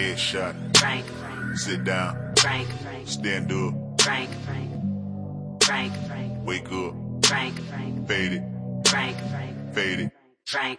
Headshot. Frank. Sit down. Frank. Stand up. Frank. Frank. Wake up. Frank. Fade it. Frank. Fade it. Frank.